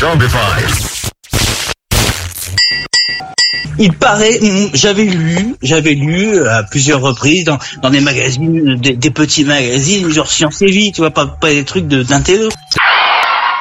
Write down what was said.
Il paraît, j'avais lu à plusieurs reprises dans des magazines, des petits magazines, genre Science et Vie, tu vois, pas des trucs d'intello.